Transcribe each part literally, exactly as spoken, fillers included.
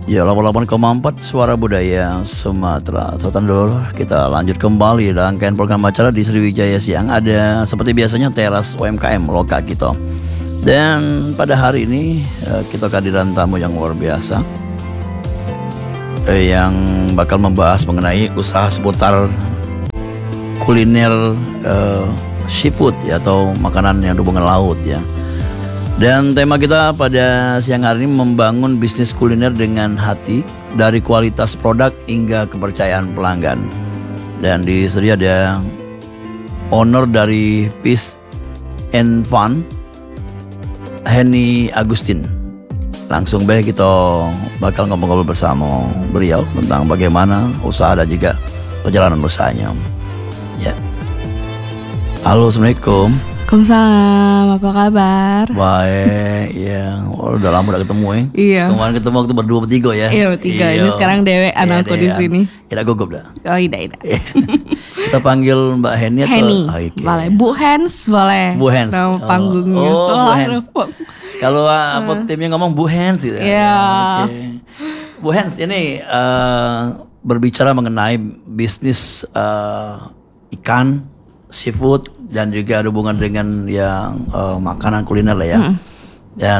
Ya, delapan puluh delapan koma empat Suara Budaya Sumatera Selatan dulu. Kita lanjut kembali rangkaian program acara di Sriwijaya Siang. Ada seperti biasanya teras U M K M Loka kita. Dan pada hari ini kita kehadiran tamu yang luar biasa, yang bakal membahas mengenai usaha seputar kuliner uh, seafood ya, atau makanan yang berhubungan laut ya. Dan tema kita pada siang hari ini membangun bisnis kuliner dengan hati, dari kualitas produk hingga kepercayaan pelanggan. Dan di sini ada owner dari Fish and Fun, Henny Agustin. Langsung baik kita bakal ngobrol-ngobrol bersama beliau tentang bagaimana usaha dan juga perjalanan usahanya. Ya. Halo, assalamualaikum. Waalaikumsalam, apa kabar? Baik, ya. Oh, udah lama udah ketemu ya. Iya. Kemarin ketemu waktu berdua bertiga ya. Iya bertiga. Ini sekarang Dewe anakku di sini. Tidak gugup dah. Oh tidak tidak. Kita panggil Mbak Henny atau Henny. Oh, okay. Boleh. Bu Hens boleh. Bu Hens. Nama panggungnya. Oh, oh Bu oh Hens. Kalau uh, apa timnya ngomong Bu Hens gitu. Iya. Yeah. Okay. Bu Hens ini uh, berbicara mengenai bisnis uh, ikan, seafood, dan juga ada hubungan dengan yang uh, makanan kuliner lah ya. Hmm. Dan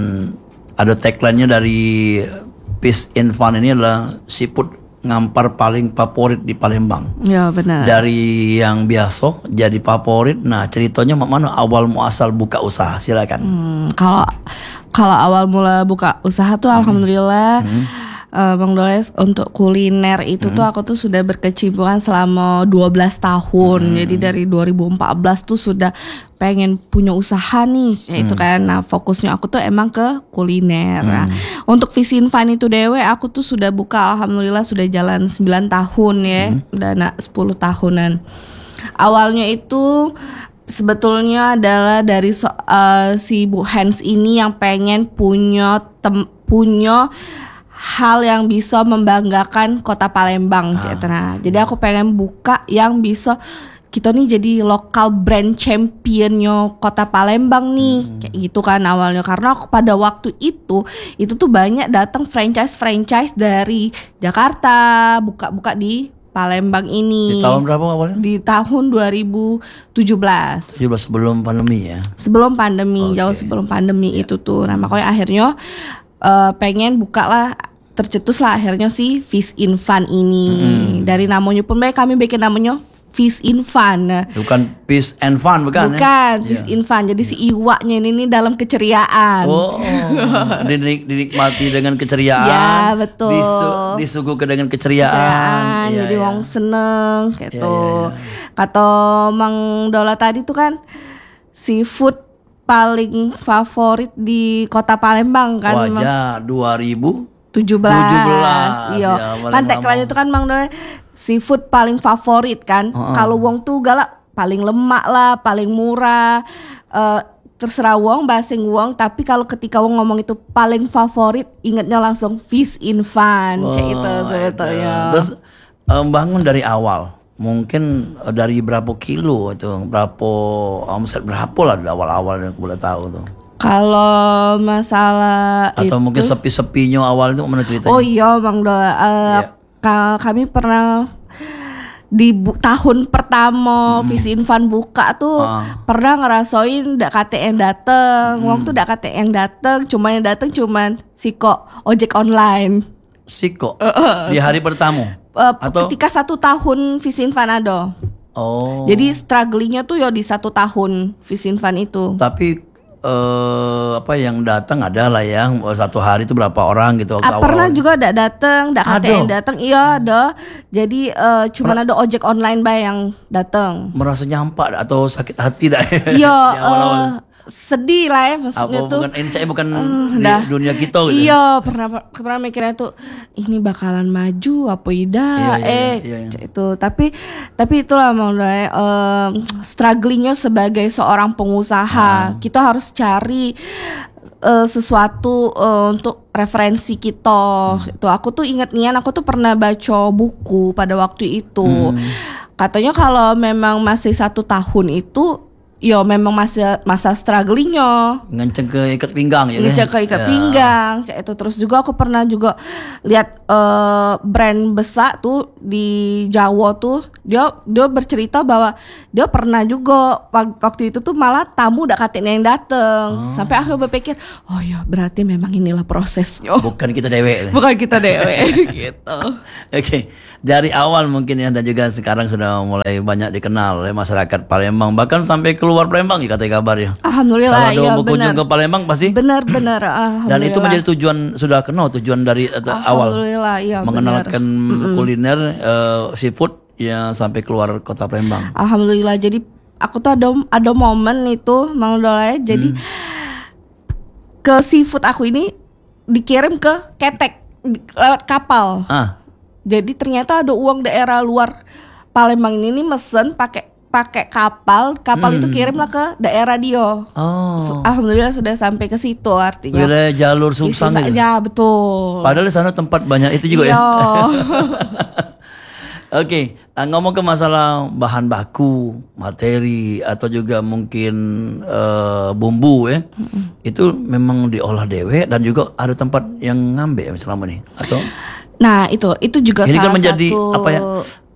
ada tagline-nya dari Fish and Fun ini adalah seafood ngampar paling favorit di Palembang. Ya benar. Dari yang biasa jadi favorit. Nah, ceritanya mana awal muasal buka usaha? Silakan. Hmm, kalau kalau awal mula buka usaha tuh hmm. alhamdulillah. Hmm. Uh, Bang Doles, untuk kuliner itu hmm. tuh aku tuh sudah berkecimpungan selama dua belas tahun. Hmm. Jadi dari dua ribu empat belas tuh sudah pengen punya usaha nih, yaitu hmm. kan. Nah, fokusnya aku tuh emang ke kuliner. Hmm. Nah, untuk Fish and Fun itu dewe aku tuh sudah buka, alhamdulillah sudah jalan sembilan tahun ya. Hmm. Udah nak sepuluh tahunan. Awalnya itu sebetulnya adalah dari so, uh, si Bu Hens ini yang pengen punya tem, punya hal yang bisa membanggakan kota Palembang. Ah. Nah, jadi aku pengen buka yang bisa kita nih jadi lokal brand championnya kota Palembang nih. Hmm. Kayak gitu kan awalnya, karena aku pada waktu itu itu tuh banyak datang franchise-franchise dari Jakarta buka-buka di Palembang ini. Di tahun berapa awalnya? Di tahun dua ribu tujuh belas. tujuh belas sebelum pandemi ya. Sebelum pandemi, okay. Jauh sebelum pandemi ya. Itu tuh. Nah, makanya akhirnya Uh, pengen buka lah, tercetuslah akhirnya si Fish and Fun ini. Hmm. Dari namanya pun baik, kami bikin namanya Fish and Fun. Bukan Fish and Fun, bukan? Bukan, ya? Fish yeah. and Fun. Jadi yeah. si iwaknya ini nih dalam keceriaan. Oh, dinik, dinikmati dengan keceriaan. Ya betul. Disu, disuguhkan dengan keceriaan. keceriaan ya, jadi ya. wong seneng gitu. Ya, ya, ya. Kata Mang Dola tadi tuh kan, seafood paling favorit di kota Palembang kan. Wajah dua ribu tujuh belas. Iya. Ya, kan tagline itu kan Bang Dore, seafood paling favorit kan. Uh-uh. Kalau wong tuh galak paling lemak lah, paling murah. Uh, terserah wong, basing wong, tapi kalau ketika wong ngomong itu paling favorit, ingatnya langsung Fish and Fun. Oh, cek itu sebetulnya. Terus um, bangun dari awal. Mungkin dari berapa kilo itu, berapa omset berapa lah di awal-awal yang boleh tahu tuh. Kalau masalah atau itu, mungkin sepi-sepinya awal itu mana ceritanya? Oh iya Bang Doa, uh, yeah. kami pernah di bu- tahun pertama hmm. Fish and Fun buka tuh ah. pernah ngerasain dak kate yang dateng, hmm. wong tuh dak kate yang dateng, cuman yang dateng cuman siko ojek online. Siko uh, uh, di hari pertama. Uh, Atau? Ketika satu tahun Fish and Fun ada. Oh. Jadi strugglingnya tuh ya di satu tahun Fish and Fun itu. Tapi uh, apa yang datang adalah yang satu hari itu berapa orang gitu? Ah, pernah juga ada datang, ada kate yang datang, iya ada. Jadi uh, cuma ada ojek online bay yang datang. Merasa nyampak atau sakit hati dah? Iya. uh, sedih lah ya maksudnya apa, tuh. Bukan ini bukan uh, di dunia kita gitu. Iya, pernah pernah mikirnya tuh ini bakalan maju apa tidak? Iya, iya, eh iya, iya. itu. Tapi tapi itulah mau uh, strugglingnya sebagai seorang pengusaha. Hmm. Kita harus cari uh, sesuatu uh, untuk referensi kita. Hmm. Itu aku tuh ingat nian aku tuh pernah baca buku pada waktu itu. Hmm. Katanya kalau memang masih satu tahun itu yo memang masa masa strugglingnya. Ngenceng ke ikat pinggang ya. Ngecek ke ikat Ya. pinggang, cek itu. Terus juga aku pernah juga lihat eh, brand besar tuh di Jawa tuh, dia dia bercerita bahwa dia pernah juga wak- waktu itu tuh malah tamu udah katanya yang dateng. Sampai aku berpikir, oh ya berarti memang inilah prosesnya. Bukan kita dewek. Bukan kita dewe gitu. Oke, dari awal mungkin ya dan juga sekarang sudah mulai banyak dikenal oleh masyarakat Palembang, bahkan sampai keluar Palembang ya katanya kabarnya. Alhamdulillah, Kalau ada iya yang berkunjung benar. ke Palembang pasti. Benar-benar. Dan itu menjadi tujuan sudah kenal tujuan dari uh, awal Alhamdulillah, iya mengenalkan benar. kuliner uh, seafood yang sampai keluar kota Palembang. Alhamdulillah. Jadi aku tuh ada ada momen itu Mang Dolay. Jadi Hmm. ke seafood aku ini dikirim ke Ketek di- lewat kapal. Ah, Jadi ternyata ada uang daerah luar Palembang ini nih mesen pakai pakai kapal. Kapal itu kirimlah ke daerah dia. oh, Su- Alhamdulillah sudah sampai ke situ artinya. wilayah jalur Sungsang itu. Ya betul. Padahal di sana tempat banyak itu juga Iya. ya. Oke, nah, ngomong ke masalah bahan baku, materi atau juga mungkin eh, bumbu ya, itu memang diolah dewe dan juga ada tempat yang ngambil ya selama ini atau Nah itu itu juga ini salah kan menjadi satu. apa ya?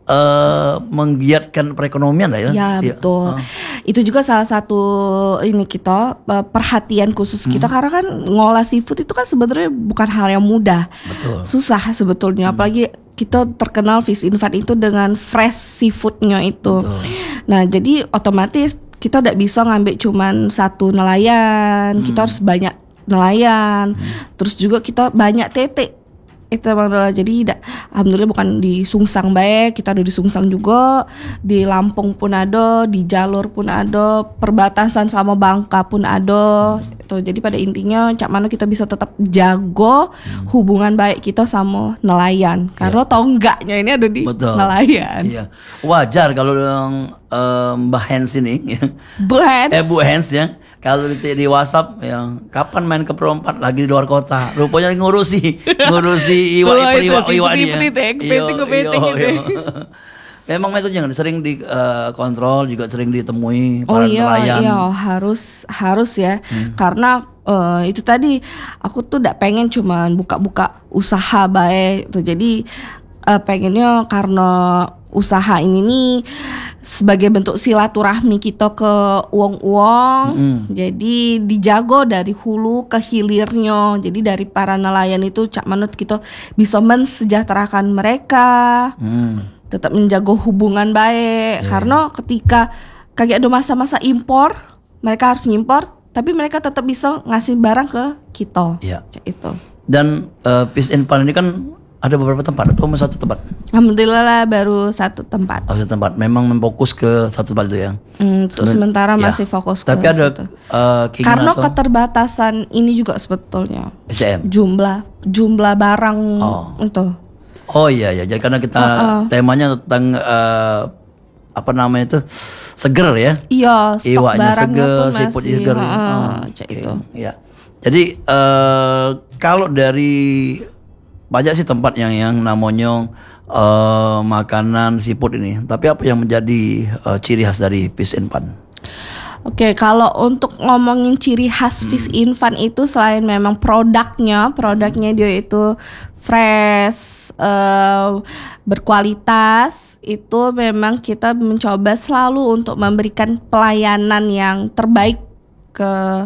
eh, menggiatkan perekonomian lah ya. Ya Iya. betul. Itu juga salah satu ini kita eh, perhatian khusus kita karena kan ngolah seafood itu kan sebenarnya bukan hal yang mudah. Betul. Susah sebetulnya apalagi kita terkenal Fish Infant itu dengan fresh seafoodnya itu. Nah, jadi otomatis kita tidak bisa ngambil cuman satu nelayan, kita harus banyak nelayan. Terus juga kita banyak tetek. Itu Bang Dola. Jadi da- alhamdulillah bukan di Sungsang baik, kita ada di Sungsang juga, di Lampung pun ada, di Jalur pun ada, perbatasan sama Bangka pun ada. Itu jadi pada intinya cak mana kita bisa tetap jago hubungan baik kita sama nelayan. Karena tonggaknya ini ada di Betul. nelayan. Iya. Wajar kalau yang eh, Mbak Hens ini Blend. eh Bu Hens ya. Kalau di, di WhatsApp yang kapan main ke perempat lagi di luar kota, rupanya ngurusi ngurusi iwa Wah, itu iwa si iwa nih ya. putih-putih teh, Iyo, kepiting-kepiting iyo, gitu. iyo. Memang itu jangan sering dikontrol juga sering ditemui Oh para iya, nelayan. iya harus harus ya, karena eh, itu tadi aku tuh tidak pengen cuman buka-buka usaha baik tuh, jadi eh, pengennya karena usaha ini nih sebagai bentuk silaturahmi kita ke uang-uang, jadi dijago dari hulu ke hilirnya, jadi dari para nelayan itu cak manut kita bisa mensejahterakan mereka. Hmm. Tetap menjaga hubungan baik karena ketika kayak ada masa-masa impor mereka harus ngimpor tapi mereka tetap bisa ngasih barang ke kita. Iya. Cak itu. Dan eh, Fish and Fun ini kan ada beberapa tempat atau satu tempat? Alhamdulillah lah baru satu tempat. Oh, satu tempat. Memang memfokus ke satu tempat itu ya. Hmm, untuk sementara Ya. masih fokus Tapi ke ada situ. eh, keinginan Karena atau keterbatasan ini juga sebetulnya S D M. jumlah jumlah barang Oh. itu. Oh iya ya, jadi karena kita temanya tentang eh, apa namanya itu seger ya. Iya, stok Iwaknya barangnya seger, pun siput masih seger. heeh, Oh, cak oke. itu. Ya. Jadi eh, kalau dari banyak sih tempat yang yang namanya eh, makanan siput ini, tapi apa yang menjadi eh, ciri khas dari Fish and Fun? Oke, kalau untuk ngomongin ciri khas Fish Infant itu selain memang produknya, produknya dia itu fresh, eh, berkualitas, itu memang kita mencoba selalu untuk memberikan pelayanan yang terbaik ke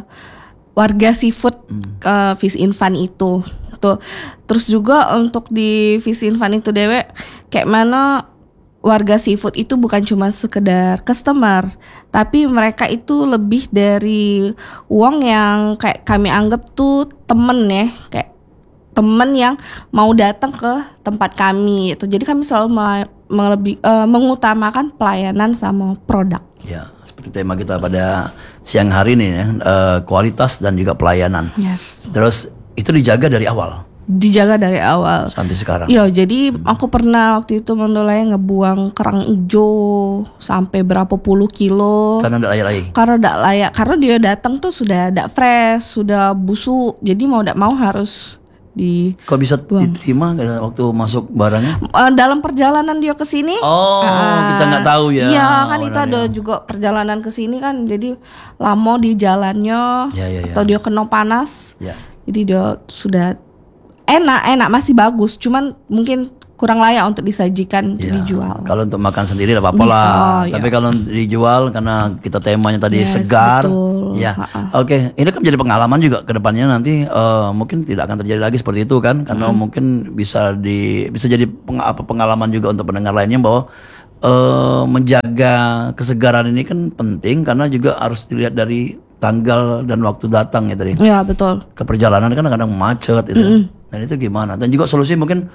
warga seafood ke Fish Infant itu. Tuh. Terus juga untuk di Fish Infant itu dewe kayak mana warga seafood itu bukan cuma sekedar customer, tapi mereka itu lebih dari uang yang kayak kami anggap tuh temen ya, kayak temen yang mau datang ke tempat kami itu. Jadi kami selalu mela- melebih, eh, mengutamakan pelayanan sama produk. Ya, seperti tema kita pada siang hari ini ya, eh, kualitas dan juga pelayanan. Yes. Terus itu dijaga dari awal Dijaga dari awal. sampai sekarang. Iya, jadi aku pernah waktu itu Mandolaya ngebuang kerang ijo sampai berapa puluh kilo. Karena tidak layak lagi. Karena tidak layak, karena dia datang tuh sudah tidak fresh, sudah busuk. Jadi mau tidak mau harus di Kok bisa buang. diterima nggak waktu masuk barangnya? Eh, dalam perjalanan dia ke sini. Oh, ah, kita nggak tahu ya. Iya kan itu awalnya. ada juga perjalanan ke sini kan, jadi lama di jalannya Ya, ya, ya. atau dia kena panas. Ya. Jadi dia sudah enak, enak masih bagus, cuman mungkin kurang layak untuk disajikan Ya, dijual. kalau untuk makan sendiri lah apa-apa Bisa, lah. ya. Tapi kalau dijual karena kita temanya tadi Yes, segar, betul. ya. Ha-ha. Oke, ini kan menjadi pengalaman juga ke depannya nanti eh, mungkin tidak akan terjadi lagi seperti itu kan, karena mungkin bisa di bisa jadi peng- apa pengalaman juga untuk pendengar lainnya bahwa eh, menjaga kesegaran ini kan penting karena juga harus dilihat dari tanggal dan waktu datang ya tadi. Ya betul. Ke perjalanan kan kadang macet itu. Dan itu gimana? Dan juga solusi mungkin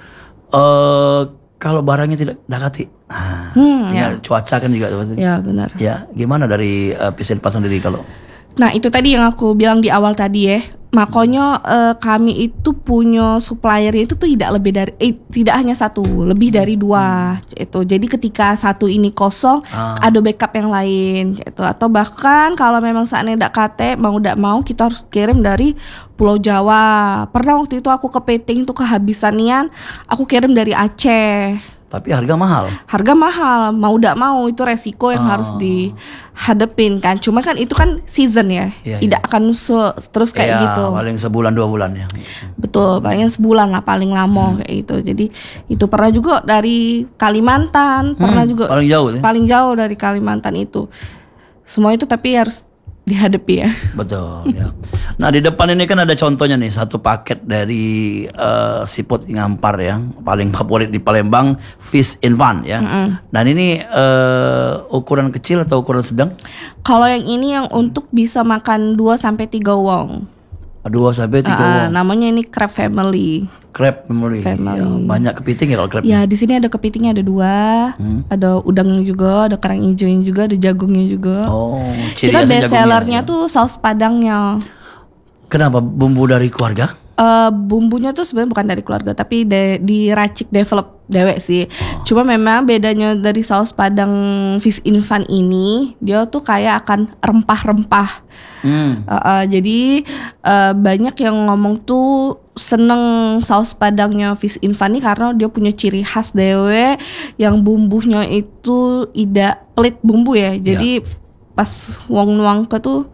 eh kalau barangnya tidak dakati. Nah, Hmm, tinggal cuaca kan juga pasti. Ya benar. Ya, gimana dari uh, Pisinpan sendiri kalau Nah itu tadi yang aku bilang di awal tadi ya. Makanya eh, kami itu punya supplier itu tuh tidak lebih dari eh, tidak hanya satu, lebih dari dua itu. Jadi ketika satu ini kosong, Ah. ada backup yang lain gitu. Atau bahkan kalau memang saatnya tidak kate mau tidak mau kita harus kirim dari Pulau Jawa. Pernah waktu itu aku ke Peting tuh kehabisan nian, aku kirim dari Aceh. tapi harga mahal. Harga mahal, mau tidak mau itu resiko yang Ah. harus dihadepin kan. Cuma kan itu kan season ya, Iya, tidak akan se- terus kayak Ya, gitu. paling sebulan dua bulan ya. Betul, palingnya sebulan lah paling lama kayak gitu. Jadi itu pernah juga dari Kalimantan, pernah juga Paling jauh ya. paling jauh dari Kalimantan itu. Semua itu tapi harus dihadapi ya. Betul ya. Nah, di depan ini kan ada contohnya nih, satu paket dari uh, siput Ngampar ya, paling favorit di Palembang, Fish in Fun ya. Dan ini uh, ukuran kecil atau ukuran sedang? Kalau yang ini yang untuk bisa makan dua sampai tiga wong. Dua sampai tiga Ah, wong. namanya ini crab family. Crab family. Family. Ya, banyak kepiting ya kalau crab. Ya di sini ada kepitingnya ada dua, ada udangnya juga, ada kerang hijaunya juga, ada jagungnya juga. Oh, ciri Kita khasnya best jagungnya, sellernya ya. tuh saus padangnya. Kenapa bumbu dari keluarga? Eh, bumbunya tuh sebenarnya bukan dari keluarga, tapi de- diracik develop dewek sih. Cuma memang bedanya dari saus padang Fish in Fun ini, dia tuh kayak akan rempah-rempah. Hmm. Uh, uh, jadi uh, banyak yang ngomong tuh seneng saus padangnya Fish in Fun ini karena dia punya ciri khas dewe yang bumbunya itu tidak pelit bumbu ya. Jadi pas wong nuang ke tuh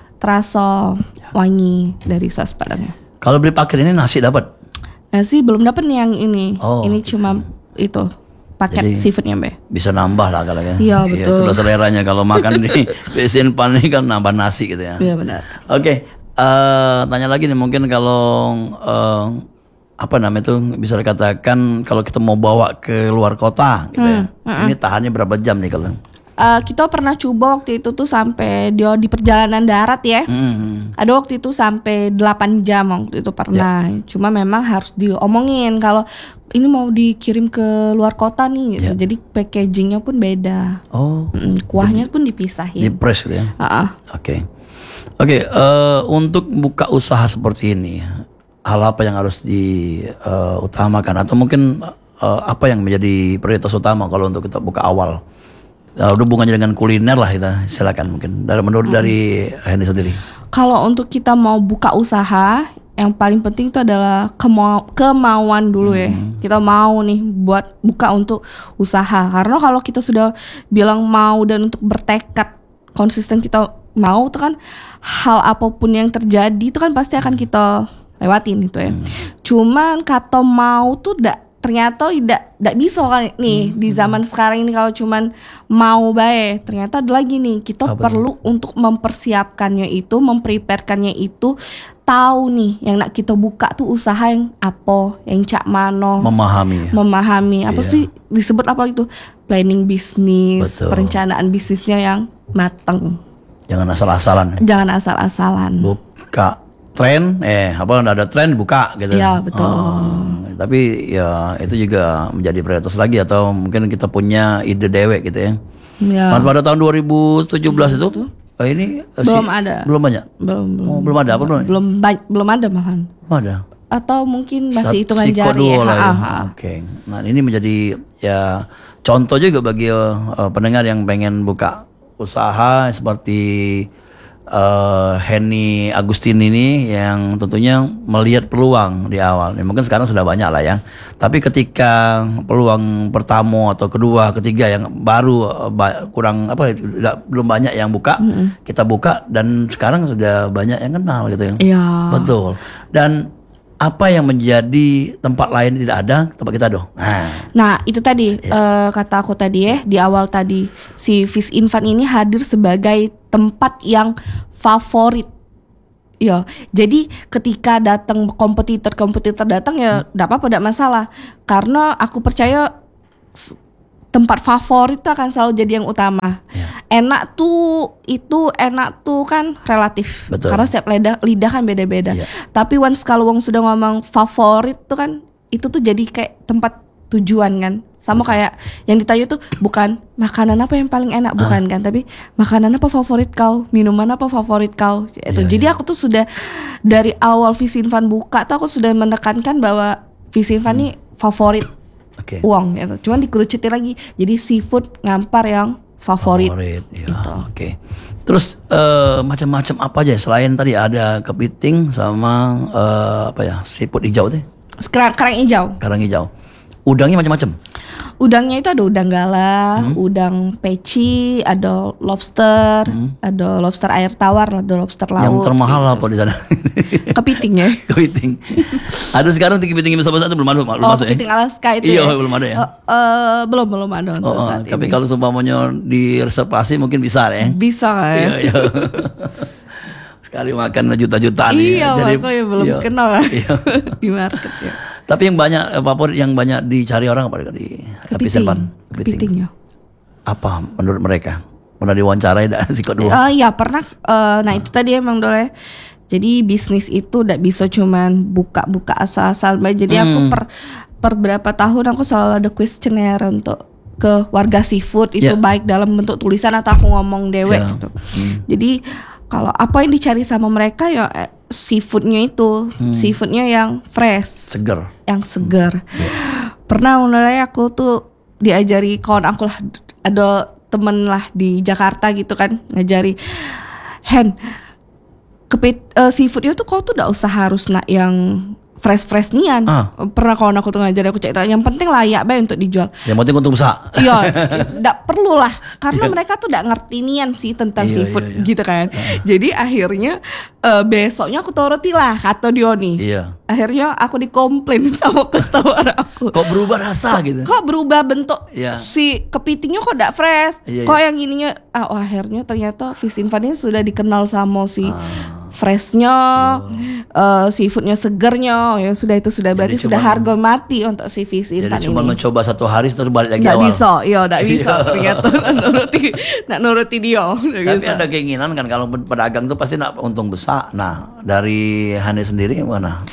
terasa wangi dari saus padangnya. Kalau beli paket ini nasi dapat. Nasi belum dapat nih yang ini. Oh, ini gitu. cuma itu paket Jadi- seafoodnya Mbak. Bisa nambah lah kalau ya. Iya, betul. Itulah seleranya kalau makan di Fish Pan ini kan nambah nasi gitu ya. Iya benar. Oke, eh, tanya lagi nih mungkin kalau eh, apa namanya itu bisa dikatakan kalau kita mau bawa ke luar kota gitu ya. Ini tahannya berapa jam nih kalau? Uh, kita pernah coba waktu itu tuh sampai dia di perjalanan darat ya. Hmm. Ada waktu itu sampai delapan jam waktu itu pernah. Cuma memang harus diomongin kalau ini mau dikirim ke luar kota nih gitu. Ya. Jadi packagingnya pun beda. Oh, Mm, kuahnya pun di dipisahin. press gitu ya. Ah, Oke. Oke, eh, untuk buka usaha seperti ini, hal apa yang harus diutamakan atau mungkin eh, apa yang menjadi prioritas utama kalau untuk kita buka awal? Nah, hubungannya dengan kuliner lah kita, silakan mungkin dari menurut dari Hendy sendiri. Kalau untuk kita mau buka usaha, yang paling penting itu adalah kemau- kemauan dulu ya. Kita mau nih buat buka untuk usaha. Karena kalau kita sudah bilang mau dan untuk bertekad konsisten kita mau itu kan hal apapun yang terjadi itu kan pasti akan kita lewatin itu ya. Cuman kata mau tuh dak ternyata tidak tidak bisa kan nih di zaman sekarang ini kalau cuman mau baik ternyata ada lagi nih kita Apa perlu untuk mempersiapkannya itu mempreparekannya itu tahu nih yang nak kita buka tuh usaha yang apa yang cak mano Memahami. memahami apa Iya. sih disebut apa itu planning bisnis Betul. perencanaan bisnisnya yang mateng Jangan asal-asalan. jangan asal-asalan Buka tren, eh apa ada tren buka gitu. ya betul. Oh, tapi ya itu juga menjadi prioritas lagi atau mungkin kita punya ide dewek gitu ya. Ya, Pada pada tahun dua ribu tujuh belas itu eh, ini eh, belum si- ada belum banyak. belum belum Oh, belum ada apa belum? belum ba- belum ada malahan Belum ada. atau mungkin masih Sat- hitungan siko jari ya. dua lah ya. Ha, ha, ha. Oke. Nah, ini menjadi ya contoh juga bagi eh, pendengar yang pengen buka usaha seperti uh, Henny Agustini ini yang tentunya melihat peluang di awal. Ya, mungkin sekarang sudah banyak lah ya. Tapi ketika peluang pertama atau kedua, ketiga yang baru uh, kurang apa tidak belum banyak yang buka, mm-hmm. kita buka dan sekarang sudah banyak yang kenal gitu ya. Iya. Betul. Dan apa yang menjadi tempat lain tidak ada, tempat kita dong. Nah, nah itu tadi ya. uh, kata aku tadi ya di awal tadi si Fish Infant ini hadir sebagai tempat yang favorit. Ya, jadi ketika datang kompetitor-kompetitor datang ya enggak hmm. apa-apa, enggak masalah. Karena aku percaya tempat favorit itu akan selalu jadi yang utama. Ya. Enak tuh itu enak tuh kan relatif. Betul. Karena setiap lidah lidah kan beda-beda. Ya. Tapi once kalau wong sudah ngomong favorit tuh kan itu tuh jadi kayak tempat tujuan kan. Sama kayak yang ditanya tuh bukan makanan apa yang paling enak, bukan ah. kan, tapi makanan apa favorit kau, minuman apa favorit kau. Itu. Ya, jadi ya. Aku tuh sudah dari awal Fish Infant buka tuh aku sudah menekankan bahwa Fish Infant hmm. ini favorit. Okay. Uang gitu. Cuman dikerucutin lagi jadi seafood ngampar yang favorit, favorit ya, gitu. Oke. Okay. Terus uh, macam-macam apa aja selain tadi ada kepiting sama uh, apa ya seafood hijau tuh? Kerang, kerang hijau. Kerang hijau. Udangnya macam-macam. Udangnya itu ada udang galah, hmm. udang peci, ada lobster, hmm. ada lobster air tawar, ada lobster laut. Yang termahal gitu. Apa di sana? Kepitingnya. Kepiting. Ada sekarang kepiting besar-besar itu belum ada, belum oh, masuk kepiting ya? Alaska itu iya, ya? belum ada ya? Uh, uh, belum belum ada untuk oh, saat tapi ini. kalau seumpamanya di reservasi mungkin bisa ya? Bisa ya. Iya, iya. Sekali makan juta-jutaan iya, ya. Jadi makanya belum iya. kenal iya. di market ya. Tapi yang banyak favorit yang banyak dicari orang apa di Fish Infant? Kepiting ya. Apa menurut mereka? Pernah diwawancarai enggak si kedua? Uh, ya pernah. Uh, nah itu tadi emang Dole. Jadi bisnis itu enggak bisa cuman buka-buka asal-asal. Jadi hmm. aku per per berapa tahun aku selalu ada questionnaire untuk ke warga seafood itu yeah. baik dalam bentuk tulisan atau aku ngomong dewek yeah. gitu. Hmm. Jadi kalau apa yang dicari sama mereka ya eh, seafoodnya itu, hmm. seafoodnya yang fresh, segar, yang segar. Hmm. Yeah. Pernah mulai aku tuh diajari kawan aku lah, ada temen lah di Jakarta gitu kan ngajari, Hen, kepit uh, seafoodnya tuh kau tuh udah usah harus nak yang fresh-fresh nian. Ah. Pernah kawan aku tuh ngajari aku cerita, yang penting layak bae untuk dijual. Yang penting untung besar. Iya, enggak perlu lah karena mereka tuh enggak ngerti nian sih tentang iya, seafood iya, iya. gitu kan. Ah. Jadi akhirnya uh, besoknya aku turuti lah kata Dioni. Iya. Akhirnya aku dikomplain sama customer aku. Kok berubah rasa kok, gitu? Kok berubah bentuk? Iya. Si kepitingnya kok enggak fresh? Iya, kok iya. yang ininya ah oh, akhirnya ternyata Fish Infant ini sudah dikenal sama si ah. freshnya, uh, seafoodnya segernya, ya sudah itu sudah berarti jadi sudah cuman, harga mati untuk si Fish Infant ini. Jadi cuma mencoba satu hari terus balik lagi nggak awal. Bisa, iya nggak bisa ternyata nak nuruti, nak nuruti dia. Tapi bisa. Ada keinginan kan kalau pedagang tuh pasti nak untung besar. Nah dari Hani sendiri mana?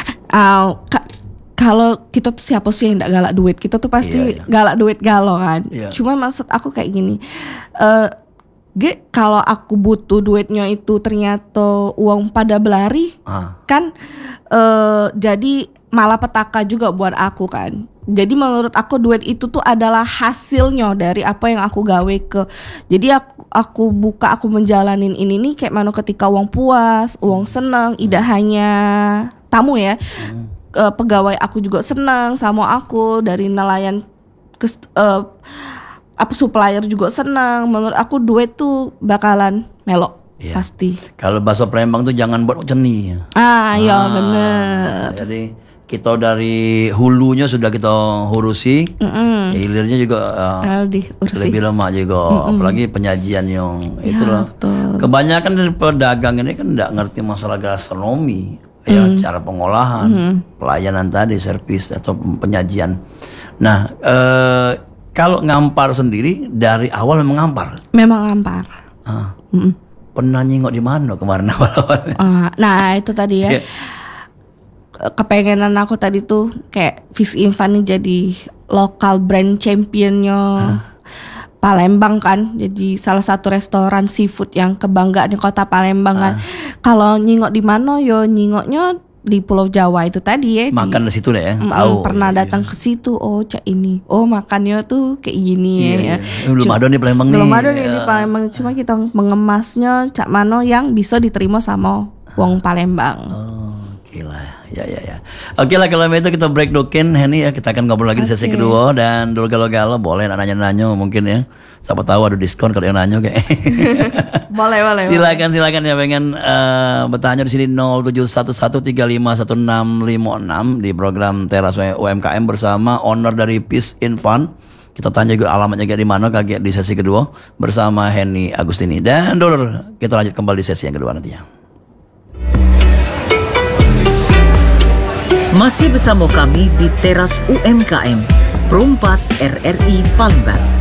Uh, ka- kalau kita tuh siapa sih yang nggak galak duit? Kita tuh pasti iya, iya. galak duit galau kan. Iya. Cuma maksud aku kayak gini. Uh, Ge, kalau aku butuh duitnya itu ternyata uang pada belari, ah. kan uh, jadi malah petaka juga buat aku kan. Jadi menurut aku duit itu tuh adalah hasilnya dari apa yang aku gawe ke. Jadi aku aku buka aku menjalanin ini nih kayak mana ketika uang puas, uang seneng, hmm. tidak hanya tamu ya, hmm. uh, pegawai aku juga seneng sama aku dari nelayan ke. Uh, apa supplier juga senang. Menurut aku duit tuh bakalan melok iya. pasti. Kalau bakso Palembang tuh jangan buat ceni. Ah, iya ah, bener. Jadi kita dari hulunya sudah kita urusi, mm-mm. hilirnya juga uh, lebih lama juga. Mm-mm. Apalagi penyajian yang ya, itu loh. Betul. Kebanyakan dari pedagang ini kan nggak ngerti masalah gastronomi, mm. ya cara pengolahan, mm. pelayanan tadi, servis atau penyajian. Nah. Uh, Kalau ngampar sendiri dari awal memang ngampar. Memang ngampar. Ah. Mm-mm. Pernah nyingok di mana kemarin awal-awalnya? Uh, nah itu tadi ya. Yeah. Kepengenan aku tadi tuh kayak Fish Infant ini jadi lokal brand championnya huh? Palembang kan. Jadi salah satu restoran seafood yang kebanggaan di kota Palembang kan. Uh. Kalau nyingok di mana yo nyingoknya di Pulau Jawa itu tadi ya. Makan di situ deh ya, Mm-mm, tahu. pernah Iya, datang ke situ. Oh, cak ini. Oh, makannya tuh kayak gini iya, ya. iya. Belum Cuma- ada nih Palembang nih. Belum ada nih di Ya. Palembang. Cuma kita mengemasnya cak mano yang bisa diterima sama wong Palembang. Oh, gila. Ya, ya, ya. Oke lah, kalau itu kita break dokin Henny ya. Kita akan ngobrol lagi di sesi Oke. kedua. Dan dulu galau-galau boleh nanya-nanya mungkin ya. Siapa tahu ada diskon kalau yang nanya kayak. Boleh, boleh. Silakan silakan ya pengen eh, bertanya di sini nol tujuh satu satu tiga lima satu enam lima enam di program Teras U M K M bersama owner dari Peace in Fun. Kita tanya juga alamatnya kayak di mana kaget di sesi kedua bersama Henny Agustini. Dan dulu kita lanjut kembali di sesi yang kedua nantinya. Masih bersama kami di Teras U M K M, Perumpat R R I Palembang.